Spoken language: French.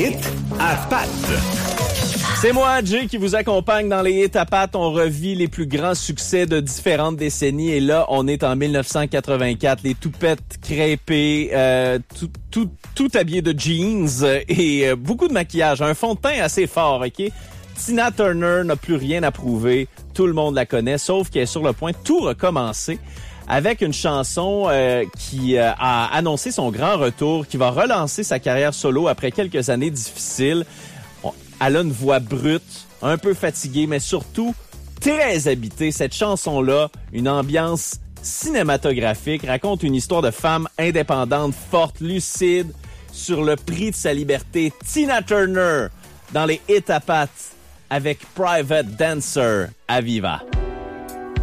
hits à pattes. C'est moi, Jay, qui vous accompagne dans les hits à pattes. On revit les plus grands succès de différentes décennies. Et là, on est en 1984. Les toupettes crêpées, tout habillé de jeans et beaucoup de maquillage. Un fond de teint assez fort, OK? Tina Turner n'a plus rien à prouver. Tout le monde la connaît, sauf qu'elle est sur le point de tout recommencer avec une chanson qui a annoncé son grand retour, qui va relancer sa carrière solo après quelques années difficiles. Elle a une voix brute, un peu fatiguée, mais surtout très habitée. Cette chanson-là, une ambiance cinématographique, raconte une histoire de femme indépendante, forte, lucide, sur le prix de sa liberté. Tina Turner, dans les hits à pattes, avec Private Dancer à Viva.